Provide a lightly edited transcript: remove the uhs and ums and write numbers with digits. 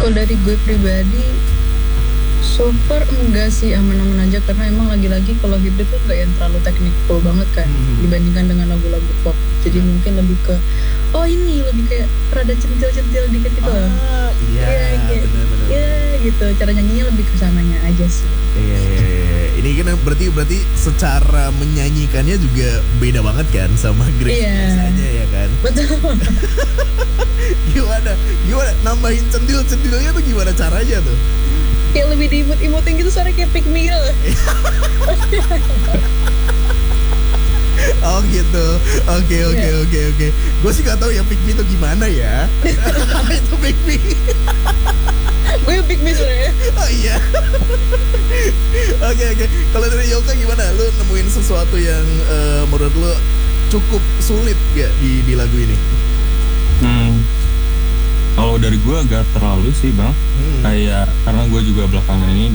Kalau dari gue pribadi, so far enggak sih, aman-aman aja karena emang lagi-lagi kalau hibrid tuh enggak yang terlalu technical banget kan dibandingkan dengan lagu-lagu pop. Jadi mungkin lebih ke ini lebih kayak rada centil-centil dikit gitu loh. Benar-benar. Ya gitu, cara nyanyinya lebih ke sananya aja sih. Iya. Ini kan berarti secara menyanyikannya juga beda banget kan sama Grace biasanya ya kan? Betul. Gimana nambahin centil-centilnya tuh gimana caranya tuh? Kayak lebih diimut-imutin gitu, suara kayak pick me gitu. Oh gitu. Oke. Gue sih gak tahu ya pick me itu gimana ya. Itu pick me. Gue pick me sebenarnya. Oh iya. Oke. Kalau dari Yoka gimana? Lu nemuin sesuatu yang menurut lu cukup sulit gak di lagu ini? Kalau dari gue agak terlalu sih bang. Kayak karena gue juga belakangan ini